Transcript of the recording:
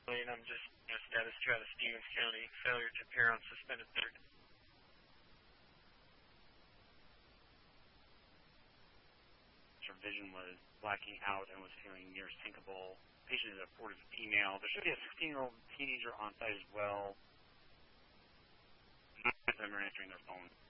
And I'm just status 2 out of Stevens County, failure to appear on suspended third. Her vision was blacking out and was feeling near sinkable. Patient is a 40 female. There should be a 16-year-old teenager on site as well. None of them are answering their phone.